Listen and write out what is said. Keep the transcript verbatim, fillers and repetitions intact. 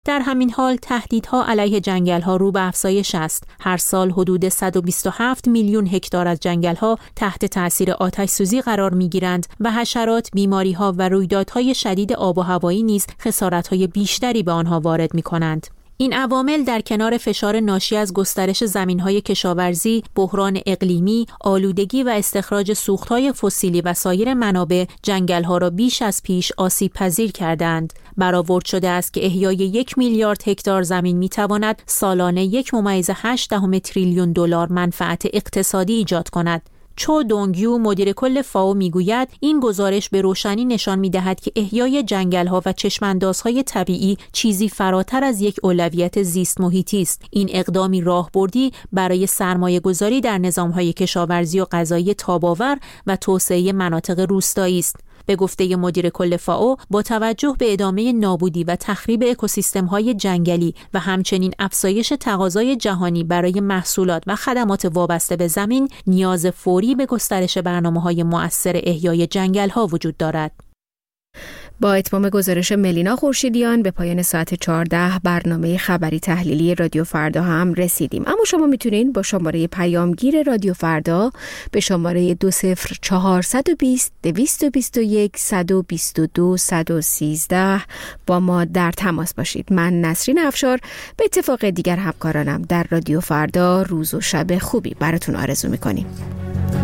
در همین حال تهدیدها علیه جنگل‌ها رو به افزایش است. هر سال حدود صد و بیست و هفت میلیون هکتار از جنگل‌ها تحت تأثیر آتش‌سوزی قرار می‌گیرند و حشرات، بیماری‌ها و رویدادهای شدید آب و هوایی نیز خسارت‌های بیشتری به آنها وارد می‌کنند. این عوامل در کنار فشار ناشی از گسترش زمین‌های کشاورزی، بحران اقلیمی، آلودگی و استخراج سوخت‌های فسیلی و سایر منابع جنگل‌ها را بیش از پیش آسیب پذیر کردند. برآورد شده است که احیای یک میلیارد هکتار زمین می‌تواند سالانه یک ممیز هشت دهم تریلیون دلار منفعت اقتصادی ایجاد کند. چو دونگیو مدیر کل فاو میگوید این گزارش به روشنی نشان می‌دهد که احیای جنگل‌ها و چشم‌اندازهای طبیعی چیزی فراتر از یک اولویت زیست محیطی است. این اقدامی راهبردی برای سرمایه‌گذاری در نظام‌های کشاورزی و غذایی تاب‌آور و توسعه مناطق روستایی است. به گفته مدیر کل فاو، با توجه به ادامه نابودی و تخریب اکوسیستم‌های جنگلی و همچنین افزایش تقاضای جهانی برای محصولات و خدمات وابسته به زمین، نیاز فوری به گسترش برنامه‌های مؤثر احیای جنگل‌ها وجود دارد. با اتمام گزارش ملینا خورشیدیان به پایان ساعت چهارده برنامه خبری تحلیلی رادیو فردا هم رسیدیم. اما شما میتونین با شماره پیامگیر رادیو فردا به شماره دو صفر چهار دو صفر دویست و بیست و یک صد و بیست و دو صد و سیزده با ما در تماس باشید. من نسرین افشار به اتفاق دیگر همکارانم در رادیو فردا روز و شب خوبی براتون آرزو میکنیم.